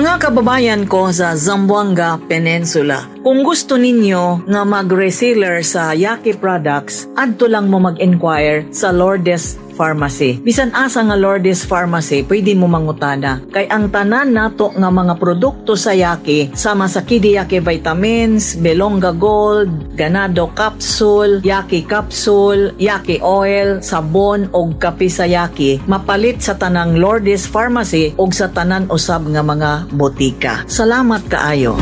Mga kababayan ko sa Zamboanga Peninsula, kung gusto ninyo nga mag-reseller sa Yaqui products, adto lang mo mag-inquire sa Lourdes Pharmacy. Bisan asa nga Lourdes Pharmacy, pwede mo mangutana. Kay ang tanan nato nga mga produkto sa Yaqui, sama sa Kidi Yaqui Vitamins, Belonga Gold, Ganado Capsule, Yaqui Capsule, Yaqui Oil, sabon og kape sa Yaqui, mapalit sa tanang Lourdes Pharmacy og sa tanan usab nga mga botika. Salamat kaayo.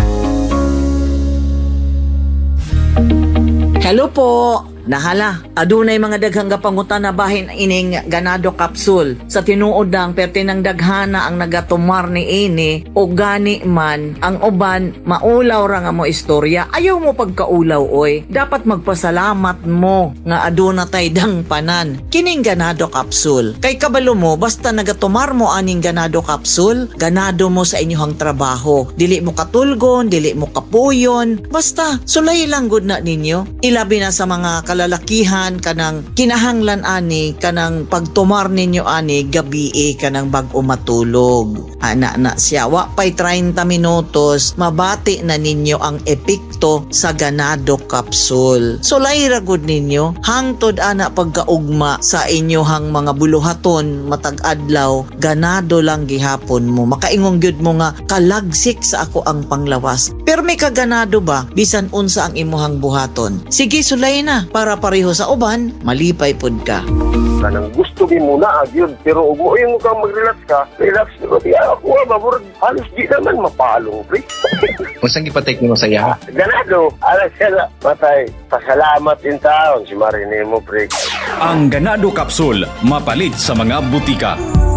Hello po. Nahala, adunay mga daghang gapangutan na bahin ining Ganado Capsule. Sa tinuod ng pertinang daghana ang nagatumar ni ini o gani man ang uban maulaw ra nga mo istorya. Ayaw mo pagkaulaw oy. Dapat magpasalamat mo nga aduna tay dang panan. Kining Ganado Capsule. Kay kabalo mo basta nagatumar mo aning Ganado Capsule, ganado mo sa inyong trabaho. Dili mo katulgon, dili mo kapuyon. Basta sulay lang gud na ninyo. Ilabi na sa mga lalakihan kanang kinahanglan ani kanang pagtumar ninyo ani gabi kanang bag-o matulog. Ana na siya wa pay 30 minutos mabati na ninyo ang epekto sa Ganado Capsule. So layra gud ninyo hangtod ana pagkaugma sa inyohang mga buluhaton matag adlaw, ganado lang gihapon mo. Makaingong gyud mo nga kalagsik sa ako ang panglawas. Pero may kaganado ba bisan unsa ang imuhang buhaton? Sige sulay na para pareho sa uban, malipay pod ka. Kanang gusto din muna yun, pero umuwi mo kang mag-relax ka, relax mo. Ako mabur, halos di naman mapalong, pre. Masang ipatake mo sa iya? Ganado, alas siya matay. Pasalamat din taon si Marine mo, pre. Ang Ganado Capsule, mapalit sa mga butika.